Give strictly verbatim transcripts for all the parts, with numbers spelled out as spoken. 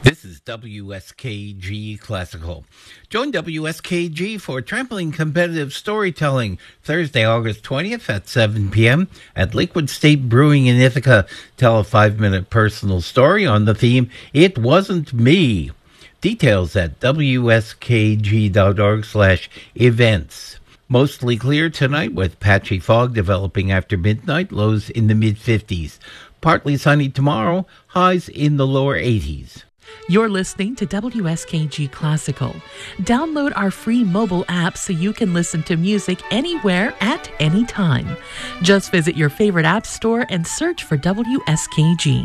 This is W S K G Classical. Join W S K G for Trampling Competitive Storytelling Thursday, August twentieth at seven p.m. at Lakewood State Brewing in Ithaca. Tell a five-minute personal story on the theme, It Wasn't Me. Details at W S K G dot org slash events. Mostly clear tonight with patchy fog developing after midnight, lows in the mid-fifties. Partly sunny tomorrow, highs in the lower eighties. You're listening to W S K G Classical. Download our free mobile app so you can listen to music anywhere at any time. Just visit your favorite app store and search for W S K G.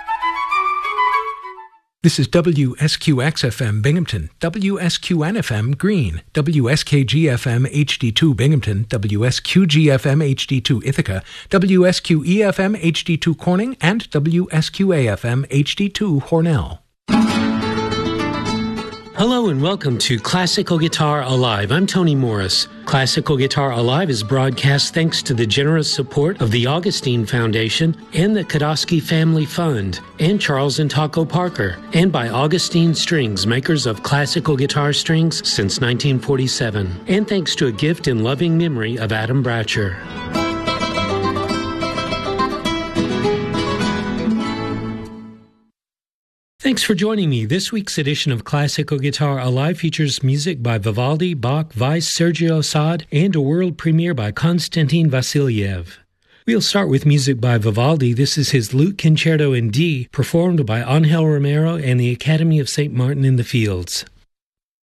This is W S Q X F M Binghamton, W S Q N F M Green, W S K G F M H D two Binghamton, W S Q G F M H D two Ithaca, W S Q E F M H D two Corning, and W S Q A F M H D two Hornell. Hello and welcome to Classical Guitar Alive. I'm Tony Morris. Classical Guitar Alive is broadcast thanks to the generous support of the Augustine Foundation and the Kodosky Family Fund and Charles and Taco Parker, and by Augustine Strings, makers of classical guitar strings since nineteen forty-seven, and thanks to a gift in loving memory of Adam Bratcher. Thanks for joining me. This week's edition of Classical Guitar Alive features music by Vivaldi, Bach, Weiss, Sergio Sade, and a world premiere by Konstantin Vassiliev. We'll start with music by Vivaldi. This is his Lute Concerto in D, performed by Angel Romero and the Academy of Saint Martin in the Fields.